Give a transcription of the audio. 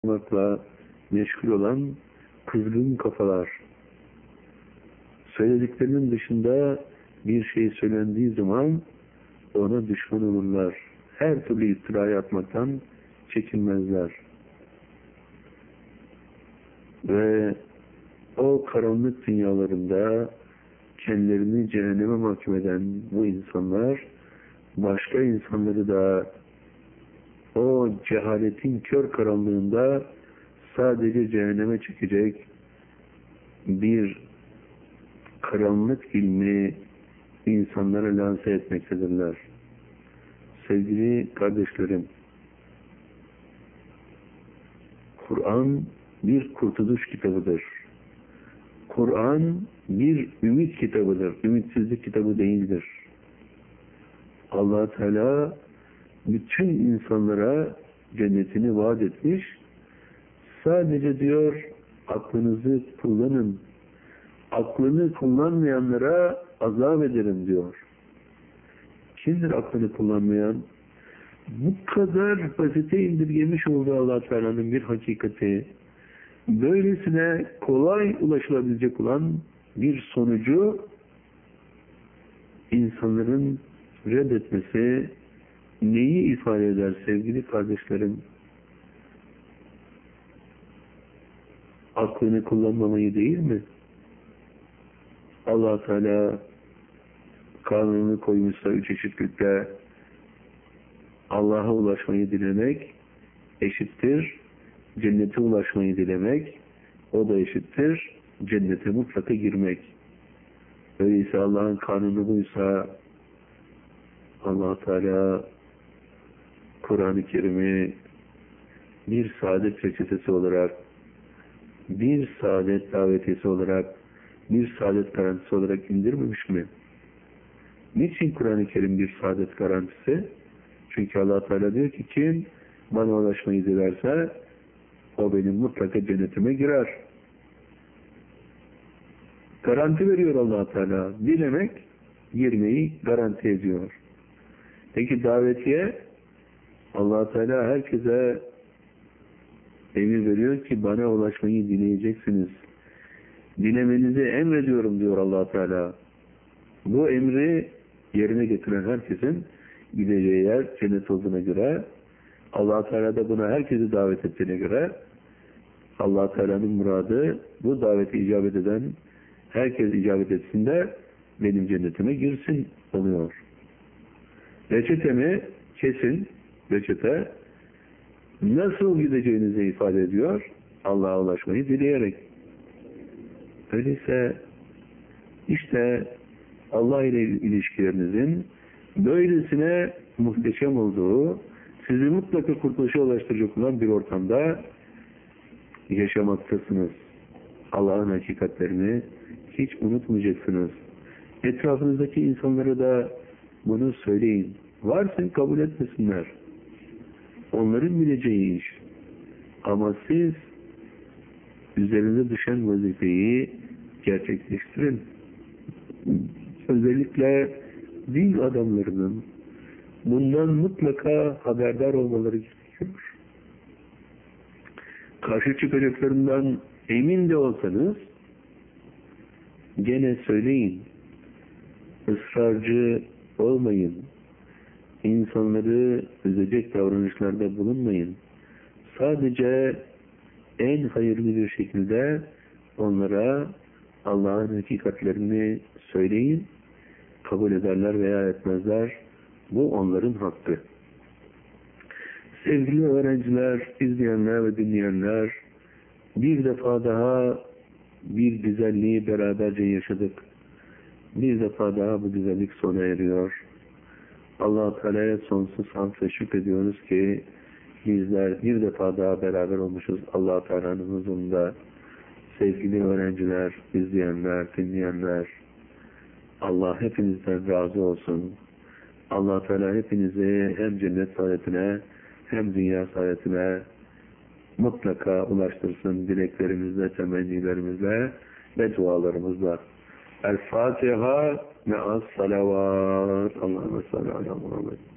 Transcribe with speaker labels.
Speaker 1: olmakla meşgul olan kızgın kafalar, söylediklerinin dışında bir şey söylendiği zaman ona düşman olurlar. Her türlü iftirayı atmaktan çekinmezler. Ve o karanlık dünyalarında kendilerini cehenneme mahkum eden bu insanlar, başka insanları da o cehaletin kör karanlığında sadece cehenneme çekecek bir karanlık ilmi insanlara lanse etmektedirler. Sevgili kardeşlerim, Kur'an bir kurtuluş kitabıdır. Kur'an bir ümit kitabıdır. Ümitsizlik kitabı değildir. Allah Teala bütün insanlara cennetini vaat etmiş. Sadece diyor, aklınızı kullanın. Aklını kullanmayanlara azap ederim diyor. Kimdir aklını kullanmayan? Bu kadar basite indirgemiş olduğu Allah Teala'nın bir hakikati, böylesine kolay ulaşılabilecek olan bir sonucu insanların reddetmesi neyi ifade eder sevgili kardeşlerim? Aklını kullanmamayı değil mi? Allah Teala kanunu koymuşsa üç eşitlikte Allah'a ulaşmayı dilemek eşittir cennete ulaşmayı dilemek, o da eşittir cennete mutlaka girmek. Öyleyse Allah'ın kanunu buysa Allah Teala Kur'an-ı Kerim'i bir saadet reçetesi olarak, bir saadet davetiyesi olarak, bir saadet garantisi olarak indirmemiş mi? Niçin Kur'an-ı Kerim bir saadet garantisi? Çünkü Allah Teala diyor ki kim bana ulaşmayı dilerse o benim mutlaka cennetime girer. Garanti veriyor Allah Teala. Dilemek girmeyi garanti ediyor. Peki davetiye Allah Teala herkese emir veriyor ki bana ulaşmayı dileyeceksiniz. Dilemenizi emrediyorum diyor Allah Teala. Bu emri yerine getiren herkesin gideceği yer cennet olduğuna göre, Allah Teala da buna herkesi davet ettiğine göre Allah Teala'nın muradı bu davete icabet eden herkes icabet etsin de benim cennetime girsin oluyor. Reçetemi kesin, reçete nasıl gideceğinizi ifade ediyor? Allah'a ulaşmayı dileyerek. Öyleyse işte Allah ile ilişkilerinizin böylesine muhteşem olduğu, sizi mutlaka kurtuluşa ulaştıracak olan bir ortamda yaşamaktasınız. Allah'ın hakikatlerini hiç unutmayacaksınız. Etrafınızdaki insanlara da bunu söyleyin. Varsın kabul etmesinler. Onların bileceği iş. Ama siz üzerinize düşen vazifeyi gerçekleştirin. Özellikle din adamlarının bundan mutlaka haberdar olmaları gerekiyor. Karşı çıkacaklarından emin de olsanız gene söyleyin. Israrcı olmayın. İnsanları üzecek davranışlarda bulunmayın. Sadece en hayırlı bir şekilde onlara Allah'ın hakikatlerini söyleyin. Kabul ederler veya etmezler. Bu onların hakkı. Sevgili öğrenciler, izleyenler ve dinleyenler, bir defa daha bir güzelliği beraberce yaşadık. Bir defa daha bu güzellik sona eriyor. Allah-u Teala'ya sonsuz hamd ve şükrediyoruz ki bizler bir defa daha beraber olmuşuz Allah-u Teala'nın huzurunda. Sevgili öğrenciler, izleyenler, dinleyenler, Allah hepinizden razı olsun. Allah Teala hepinizi hem cennet saadetine hem dünya saadetine mutlaka ulaştırsın dileklerimizle, temennilerimizle ve dualarımızla. El Fatiha me'as salavat. Allahümme salli ala Muhammed.